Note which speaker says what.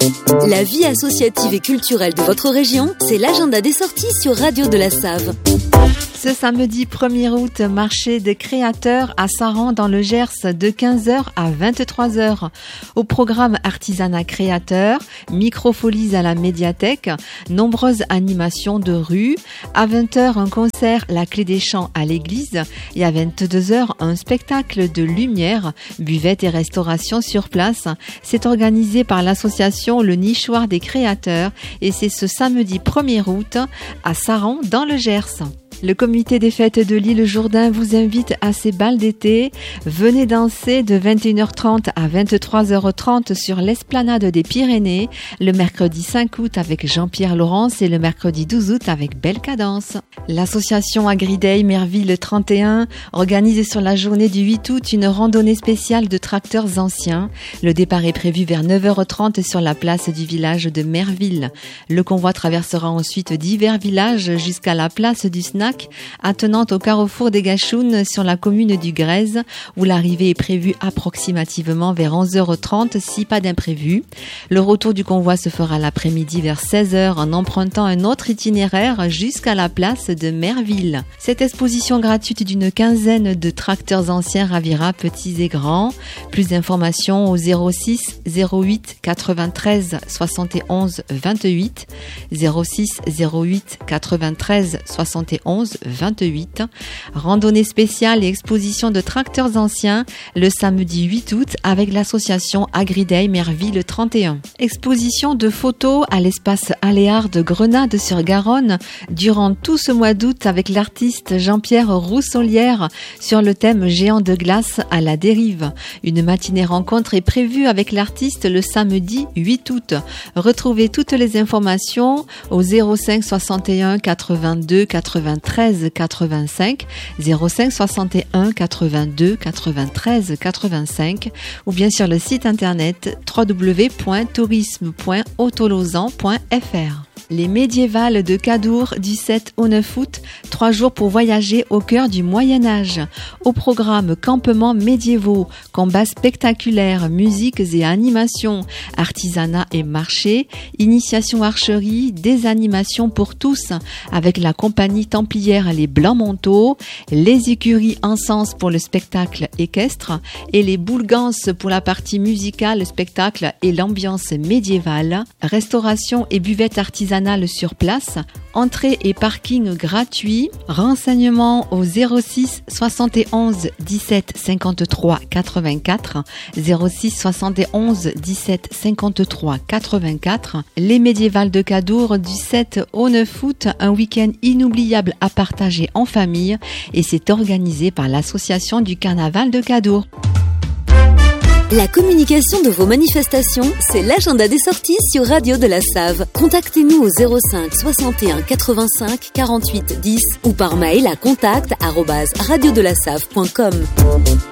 Speaker 1: La vie associative et culturelle de votre région, c'est l'agenda des sorties sur Radio de la Save.
Speaker 2: Ce samedi 1er août, marché des créateurs à Saran dans le Gers de 15h à 23h. Au programme artisanat créateur, microfolies à la médiathèque, nombreuses animations de rue. À 20h, un concert La Clé des Champs à l'église et à 22h, un spectacle de lumière, buvette et restauration sur place. C'est organisé par l'association Le Nichoir des créateurs et c'est ce samedi 1er août à Saran dans le Gers. Le comité des fêtes de l'île Jourdain vous invite à ses bals d'été. Venez danser de 21h30 à 23h30 sur l'esplanade des Pyrénées, le mercredi 5 août avec Jean-Pierre Laurence et le mercredi 12 août avec Belle Cadence. L'association Agriday Merville 31 organise sur la journée du 8 août une randonnée spéciale de tracteurs anciens. Le départ est prévu vers 9h30 sur la place du village de Merville. Le convoi traversera ensuite divers villages jusqu'à la place du Snack, attenante au carrefour des Gachounes sur la commune du Grèze, où l'arrivée est prévue approximativement vers 11h30 si pas d'imprévu. Le retour du convoi se fera l'après-midi vers 16h en empruntant un autre itinéraire jusqu'à la place de Merville. Cette exposition gratuite d'une quinzaine de tracteurs anciens ravira petits et grands. Plus d'informations au 06 08 93 71 28 06 08 93 71 28. Randonnée spéciale et exposition de tracteurs anciens le samedi 8 août avec l'association Agriday Merville 31. Exposition de photos à l'espace Aléard de Grenade-sur-Garonne durant tout ce mois d'août avec l'artiste Jean-Pierre Roussolière sur le thème géant de glace à la dérive. Une matinée rencontre est prévue avec l'artiste le samedi 8 août. Retrouvez toutes les informations au 05 61 82 93 85 05 61 82 93 85 ou bien sur le site internet www.tourisme.autolozan.fr. Les médiévales de Cadour du 7 au 9 août, 3 jours pour voyager au cœur du Moyen-Âge. Au programme campements médiévaux, combats spectaculaires, musiques et animations, artisanat et marché, initiation archerie, des animations pour tous avec la compagnie templière Les Blancs Manteaux, les écuries Encens pour le spectacle équestre et les Boulgances pour la partie musicale, spectacle et l'ambiance médiévale, restauration et buvette artisanale sur place, entrée et parking gratuit, renseignements au 06 71 17 53 84, 06 71 17 53 84, les médiévales de Cadour du 7 au 9 août, un week-end inoubliable à partager en famille et c'est organisé par l'association du Carnaval de Cadour.
Speaker 1: La communication de vos manifestations, c'est l'agenda des sorties sur Radio de la Save. Contactez-nous au 05 61 85 48 10 ou par mail à contact@radiodelasave.com.